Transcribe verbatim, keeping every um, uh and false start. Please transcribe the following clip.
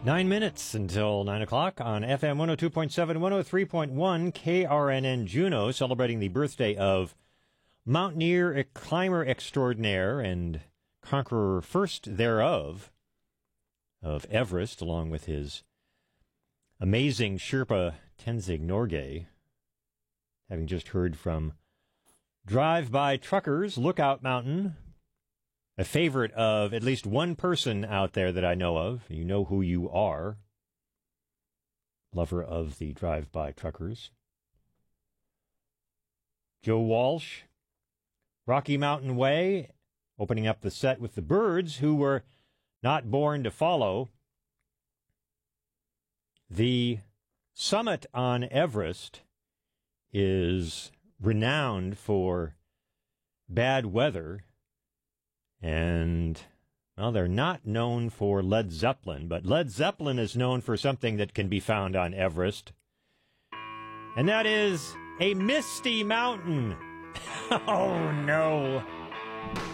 Nine minutes until nine o'clock on F M one oh two point seven, one oh three point one K R N N Juneau, celebrating the birthday of mountaineer, climber extraordinaire, and conqueror first thereof of Everest, along with his amazing Sherpa Tenzing Norgay. Having just heard from Drive-By Truckers, Lookout Mountain, a favorite of at least one person out there that I know of. You know who you are. Lover of the Drive-By Truckers. Joe Walsh, Rocky Mountain Way, opening up the set with the Byrds, who were not born to follow. The summit on Everest is renowned for bad weather. And, well, they're not known for Led Zeppelin, but Led Zeppelin is known for something that can be found on Everest. And that is a misty mountain. Oh, no.